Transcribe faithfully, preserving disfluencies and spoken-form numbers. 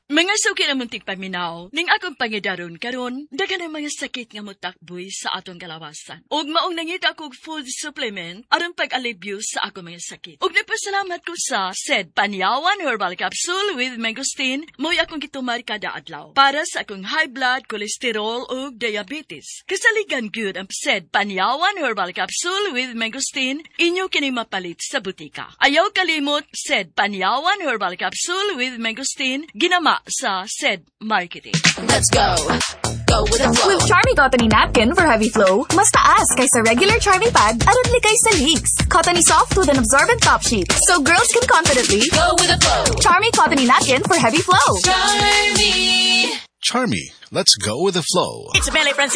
Mga suki na muntik paminaw, ning akong pangidaron karon, dagan ang mga sakit nga mutakboy sa atong kalawasan. Og maong nangita akong food supplement aron pag-alibyo sa akong mga sakit. Og nagpasalamat ko sa said Panyawan Herbal Capsule with Mangosteen, mo'y akong gitumar kada adlaw para sa akong high blood, cholesterol ug diabetes. Kasaligan gyud ang said Panyawan Herbal Capsule with Mangosteen, inyo kini mapalit sa butika. Ayaw kalimot said Panyawan Herbal Capsule with Mangosteen, ginama sa said marketing. Let's go. Go with the flow. With Charmy Cottony Napkin for heavy flow, mas taas kaysa regular Charmy Pad aron likay sa leaks. Cottony soft with an absorbent top sheet, so girls can confidently Go with the flow. Charmy Cottony Napkin for heavy flow. Charmy. Charmy, let's go with the flow. It's Melly Francis.